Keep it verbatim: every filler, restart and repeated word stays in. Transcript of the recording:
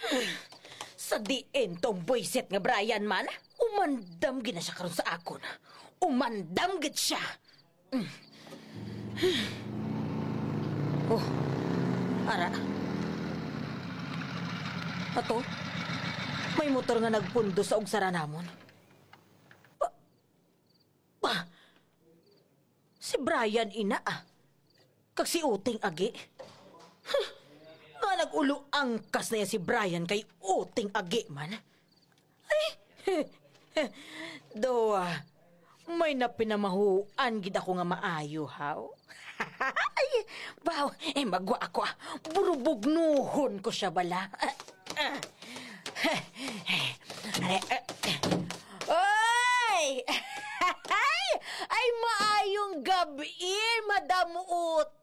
Sa diin tong buisit nga Brian man, umandam gina siya karon sa akon. Umandam gid siya. Mm. Oh, ara. Ato, may motor nga nagpundo sa ugsara namon. Pa, pa, si Brian ina ah. Kag si Uting agi. Huh, nga nag-ulo angkas na yan si Brian kay Uting agi man. Ay, do ah, may napinamahuan gid ako nga maayo, haw. Ay, baw, eh magwa ako ah. Burubugnuhon ko siya bala. Oy! Ay, maayong gabi, Madam